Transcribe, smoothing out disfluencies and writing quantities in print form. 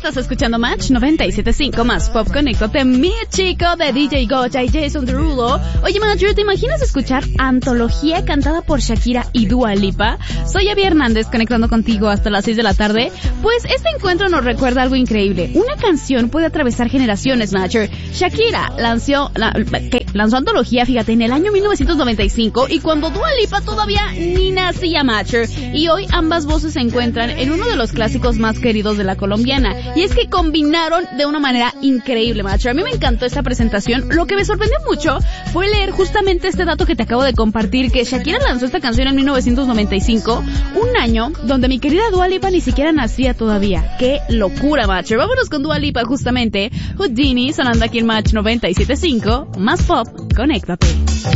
Estás escuchando Match 97.5 más Pop. Conéctate, mi chico de DJ Gocha y Jason Derulo. Oye, Match, ¿te imaginas escuchar antología cantada por Shakira y Dua Lipa? Soy Abby Hernández, conectando contigo hasta las 6 de la tarde. Pues este encuentro nos recuerda algo increíble. Una canción puede atravesar generaciones, Matcher. Shakira lanzó antología, fíjate, en el año 1995, y cuando Dua Lipa todavía ni nacía, Matcher. Y hoy ambas voces se encuentran en uno de los clásicos más queridos de la colombiana. Y es que combinaron de una manera increíble, Matcher. A mí me encantó esta presentación. Lo que me sorprendió mucho fue leer justamente este dato que te acabo de compartir, que Shakira lanzó esta canción en 1995, un año donde mi querida Dua Lipa ni siquiera nacía todavía. ¡Qué locura, Matcher! Vámonos con Dua Lipa, justamente. Houdini sonando aquí en Match 97.5, más Pop. Conéctate.